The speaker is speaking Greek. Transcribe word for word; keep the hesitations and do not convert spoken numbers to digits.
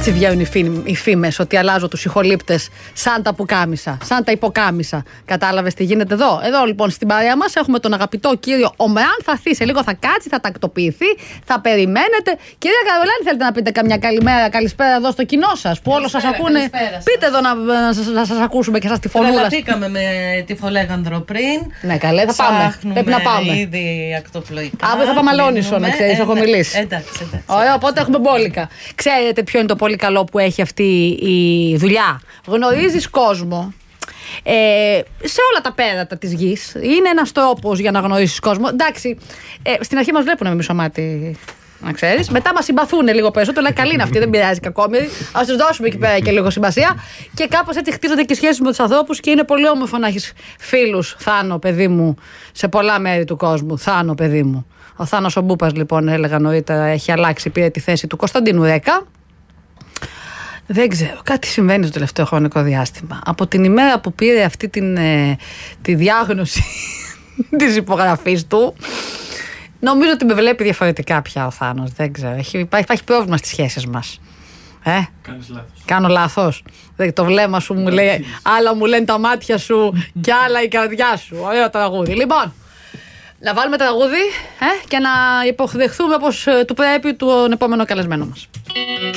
Έτσι βγαίνουν οι φήμες ότι αλλάζω τους ηχολήπτες σαν τα πουκάμισα, σαν τα υποκάμισα. Κατάλαβες τι γίνεται εδώ? Εδώ λοιπόν στην παρέα μας έχουμε τον αγαπητό κύριο Ομεάν. Θα έρθει σε λίγο, θα κάτσει, θα τακτοποιηθεί, θα περιμένετε. Κυρία Καρολάνη, θέλετε να πείτε καμιά καλημέρα, καλησπέρα εδώ στο κοινό σας που όλο σας ακούνε? Πείτε εδώ να, να, σας, να σας ακούσουμε και σας τη φωνούλα. Τρελαθήκαμε με τη Φολέγανδρο πριν. Ναι, καλέ, θα πάμε. Πρέπει να πάμε. Ήδη ακτοπλοϊκά. Αύριο θα πάμε Αλόνισο, να ξέρεις, έχω μιλήσει. Εντάξει, εντάξει. Ωραία, οπότε έχουμε μπόλικα. Ξέρετε ποιο είναι το πολύ καλό που έχει αυτή η δουλειά? Γνωρίζεις κόσμο ε, σε όλα τα πέρατα της γης. Είναι ένας τρόπος για να γνωρίσεις κόσμο. Εντάξει, ε, στην αρχή μας βλέπουν με μισό μάτι, να ξέρεις. Μετά μας συμπαθούν λίγο περισσότερο. Λέει καλή είναι αυτή, δεν πειράζει κακόμοιρη. Ας τους δώσουμε εκεί πέρα και λίγο σημασία. Και κάπως έτσι χτίζονται και σχέσεις με τους ανθρώπους. Και είναι πολύ όμορφο να έχεις φίλους, Θάνο, παιδί μου, σε πολλά μέρη του κόσμου. Θάνο, παιδί μου. Ο Θάνος ο Μπούπας, λοιπόν, έλεγα νωρίτερα, έχει αλλάξει, πήρε τη θέση του Κωνσταντίνου Ρέκα. Δεν ξέρω, κάτι συμβαίνει στο τελευταίο χρονικό διάστημα. Από την ημέρα που πήρε αυτή την, ε, τη διάγνωση της υπογραφής του, νομίζω ότι με βλέπει διαφορετικά πια ο Θάνος. Δεν ξέρω, έχει, υπάρχει, υπάρχει πρόβλημα στις σχέσεις μας. Ε? Κάνεις λάθος. Κάνω λάθος. Το βλέμμα σου μου λέει, άλλα μου λένε τα μάτια σου και άλλα η καρδιά σου. Ωραίο τραγούδι. Λοιπόν, να βάλουμε τραγούδι ε, και να υποδεχθούμε όπως του πρέπει τον επόμενο καλεσμένο μας.